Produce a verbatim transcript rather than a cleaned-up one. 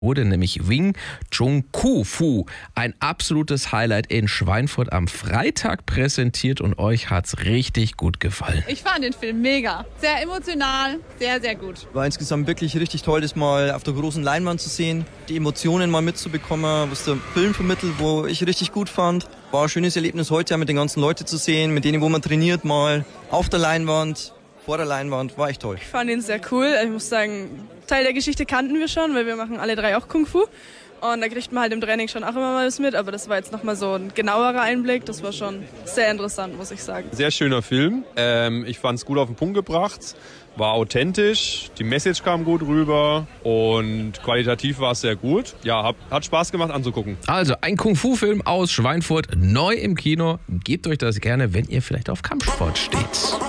wurde nämlich Wing Chun Kung Fu, ein absolutes Highlight in Schweinfurt am Freitag präsentiert und euch hat's richtig gut gefallen. Ich fand den Film mega, sehr emotional, sehr, sehr gut. War insgesamt wirklich richtig toll, das mal auf der großen Leinwand zu sehen, die Emotionen mal mitzubekommen, was der Film vermittelt, wo ich richtig gut fand. War ein schönes Erlebnis heute, mit den ganzen Leuten zu sehen, mit denen, wo man trainiert, mal auf der Leinwand, vor der Leinwand, war echt toll. Ich fand ihn sehr cool. Ich muss sagen, Teil der Geschichte kannten wir schon, weil wir machen alle drei auch Kung Fu. Und da kriegt man halt im Training schon auch immer mal was mit, aber das war jetzt nochmal so ein genauerer Einblick. Das war schon sehr interessant, muss ich sagen. Sehr schöner Film. Ähm, ich fand es gut auf den Punkt gebracht. War authentisch, die Message kam gut rüber und qualitativ war es sehr gut. Ja, hab, hat Spaß gemacht anzugucken. Also ein Kung-Fu-Film aus Schweinfurt, neu im Kino. Gebt euch das gerne, wenn ihr vielleicht auf Kampfsport steht.